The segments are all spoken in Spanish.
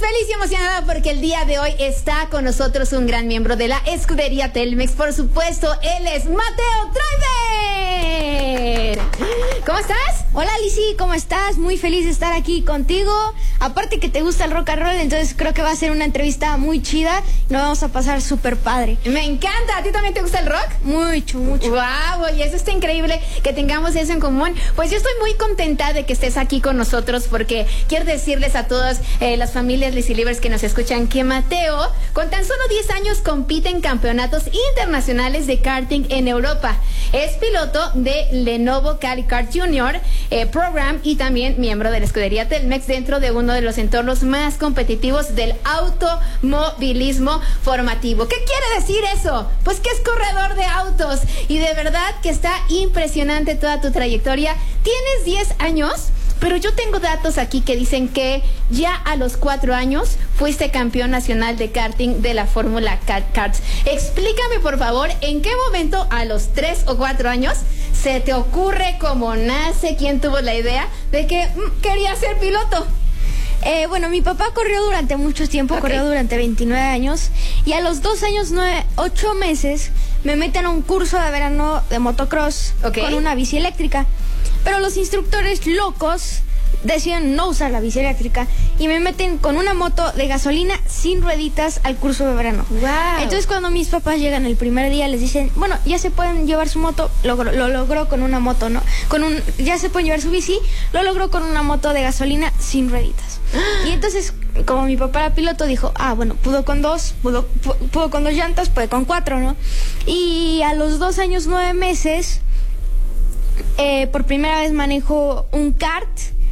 feliz y emocionada porque el día de hoy está con nosotros un gran miembro de la escudería Telmex. Por supuesto, él es Mateo Driver. ¿Cómo estás? Hola Lizzy, ¿cómo estás? Muy feliz de estar aquí contigo. Aparte que te gusta el rock and roll, entonces creo que va a ser una entrevista muy chida y nos vamos a pasar súper padre. Me encanta. ¿A ti también te gusta el rock? Mucho. Wow, y eso está increíble que tengamos eso en común. Pues yo estoy muy contenta de que estés aquí con nosotros porque quiero decirles a todas las familias Lizzy Livers que nos escuchan que Mateo, con tan solo 10 años, compite en campeonatos internacionales de karting en Europa. Es piloto de Lenovo Cali Kart Junior Program y también miembro de la escudería Telmex dentro de uno de los entornos más competitivos del automovilismo formativo. ¿Qué quiere decir eso? Pues que es corredor de autos y de verdad que está impresionante toda tu trayectoria. Tienes 10 años, pero yo tengo datos aquí que dicen que ya a los 4 años fuiste campeón nacional de karting de la Fórmula Karts. Explícame, por favor, ¿en qué momento a los 3 o 4 años se te ocurre, cómo nace, quién tuvo la idea de que querías ser piloto? Bueno, mi papá corrió durante mucho tiempo, corrió durante 29 años y a los 2 años, 8 meses me meten a un curso de verano de motocross con una bici eléctrica. Pero los instructores locos deciden no usar la bici eléctrica y me meten con una moto de gasolina sin rueditas al curso de verano. Wow. Entonces cuando mis papás llegan el primer día les dicen, bueno, ya se pueden llevar su moto, lo logró con una moto, ¿no? Ya se pueden llevar su bici, lo logró con una moto de gasolina sin rueditas. Y entonces, como mi papá era piloto, dijo, bueno, pudo con 2 llantas, puede con 4, ¿no? Y a los 2 años, 9 meses... por primera vez manejo un kart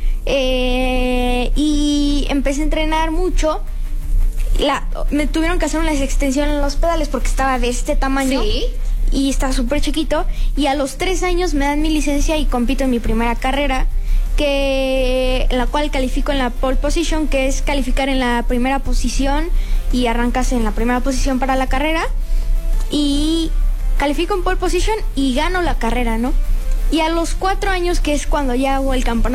y empecé a entrenar mucho. Me tuvieron que hacer unas extensiones en los pedales porque estaba de este tamaño. ¿Sí? Y estaba súper chiquito. Y a los 3 años me dan mi licencia y compito en mi primera carrera, en la cual califico en la pole position, que es calificar en la primera posición y arrancas en la primera posición para la carrera. Y califico en pole position y gano la carrera, ¿no? Y a los 4 años, que es cuando ya hago el campeonato